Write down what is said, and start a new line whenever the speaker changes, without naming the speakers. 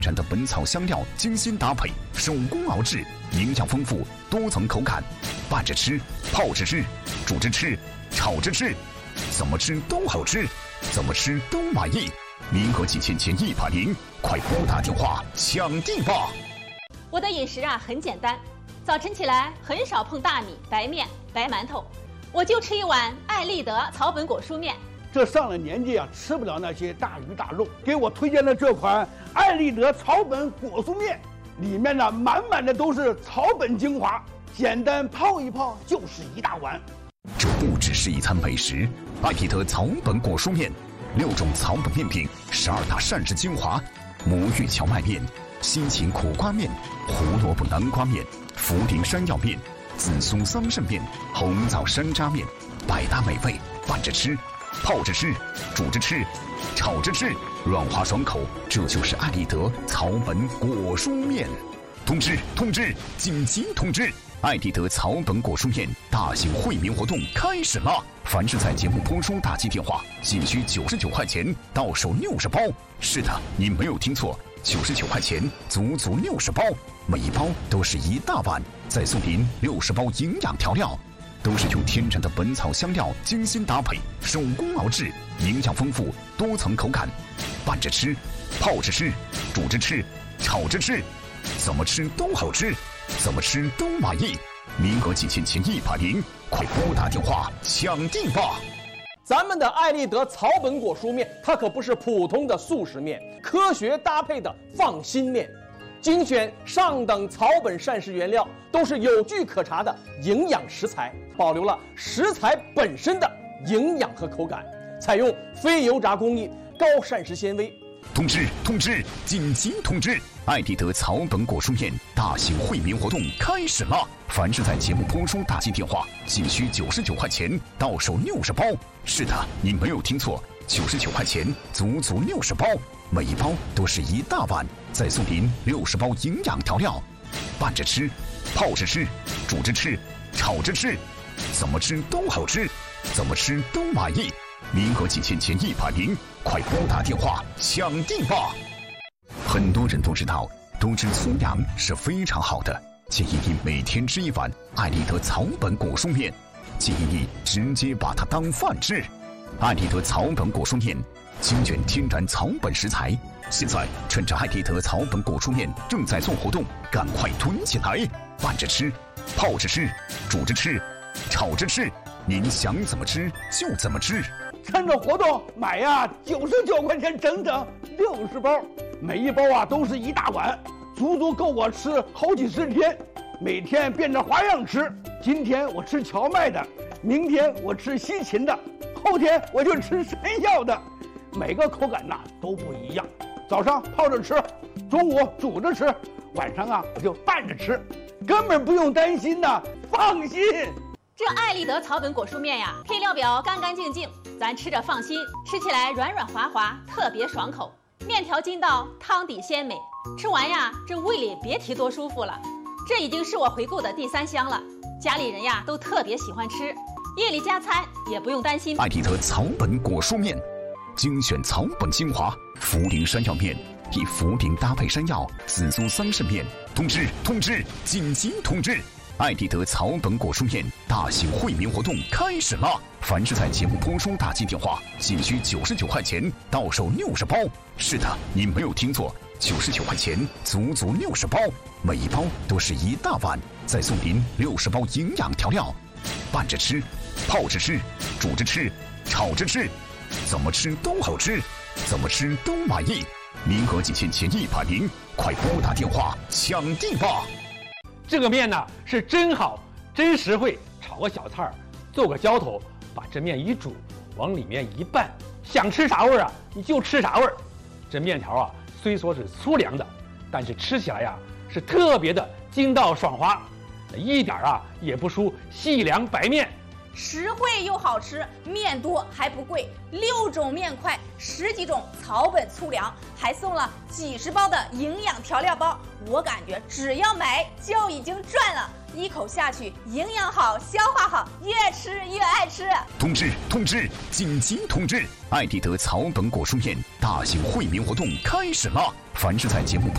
产的本草香料精心搭配，手工熬制，营养丰富，多层口感。拌着吃，泡着吃，煮着吃，炒着吃，怎么吃都好吃，怎么吃都满意。民和几千前180，快拨打电话抢地吧！
我的饮食很简单，早晨起来很少碰大米、白面、白馒头，我就吃一碗爱立德草本果蔬面。
这上了年纪吃不了那些大鱼大肉，给我推荐的这款爱立德草本果蔬面，里面满满的都是草本精华，简单泡一泡就是一大碗。
这不只是一餐美食，爱立德草本果蔬面，6种草本面品，12大膳食精华，魔芋荞麦面、西芹苦瓜面、胡萝卜南瓜面、茯苓山药面、紫苏桑葚面、红枣山楂面，百搭美味，拌着吃，泡着吃，煮着吃，炒着吃，软滑爽口，这就是爱立德草本果蔬面。通知，紧急通知！爱立德草本果蔬面大型惠民活动开始了！凡是在节目播出打进电话，仅需99块钱，到手60包。是的，你没有听错，99块钱，足足60包，每一包都是一大碗，再送您60包营养调料。都是用天然的本草香料精心搭配，手工熬制，营养丰富，多层口感。拌着吃，泡着吃，煮着吃，炒着吃，怎么吃都好吃，怎么吃都满意。民和几千前180，快拨打电话抢地吧！
咱们的爱立德草本果蔬面，它可不是普通的速食面，科学搭配的放心面。精选上等草本膳食原料，都是有据可查的营养食材，保留了食材本身的营养和口感，采用非油炸工艺，高膳食纤维。
通知，紧急通知！爱立德草本果蔬面大型惠民活动开始了！凡是在节目播出打进电话，仅需99块钱，到手60包。是的，你没有听错，99块钱，足足60包，每一包都是一大碗，再送您60包营养调料。拌着吃，泡着吃，煮着吃，炒着吃，怎么吃都好吃，怎么吃都满意。民和几千前180，快拨打电话抢地吧！很多人都知道，多吃粗粮是非常好的，建议你每天吃一碗爱立德草本果蔬面，建议你直接把它当饭吃。爱立德草本果蔬面精选天然草本食材，现在趁着爱立德草本果蔬面正在做活动，赶快囤起来！拌着吃，泡着吃，煮着吃，炒着吃，您想怎么吃就怎么吃。
趁着活动买99块钱，整整60包，每一包都是一大碗，足足够我吃好几十天，每天变着花样吃。今天我吃荞麦的，明天我吃西芹的，后天我就吃山药的，每个口感都不一样。早上泡着吃，中午煮着吃，晚上我就拌着吃，根本不用担心放心。
这爱立德草本果蔬面配料表干干净净，咱吃着放心，吃起来软软滑滑，特别爽口。面条筋道，汤底鲜美，吃完这胃里别提多舒服了。这已经是我回购的第3箱了，家里人都特别喜欢吃，夜里加餐也不用担心。
爱立德草本果蔬面，精选草本精华，茯苓山药面，以茯苓搭配山药，紫苏桑葚面。通知，紧急通知！爱立德草本果蔬面大型惠民活动开始了！凡是在节目播出打进电话，仅需99块钱，到手60包。是的，你没有听错，99块钱，足足60包，每一包都是一大碗，再送您60包营养调料。拌着吃，泡着吃，煮着吃，炒着吃，怎么吃都好吃，怎么吃都满意。民和几千前180，快拨打电话抢地吧！
这个面是真好，真实惠，炒个小菜儿，做个浇头，把这面一煮，往里面一拌，想吃啥味儿你就吃啥味儿。这面条虽说是粗粮的，但是吃起来是特别的筋道爽滑，一点也不输细粮白面。
实惠又好吃，面多还不贵，6种面块，10几种草本粗粮，还送了几十包的营养调料包。我感觉只要买就已经赚了，一口下去，营养好，消化好，越吃越爱吃。
通知，紧急通知！爱立德草本果蔬面大型惠民活动开始了！凡是在节目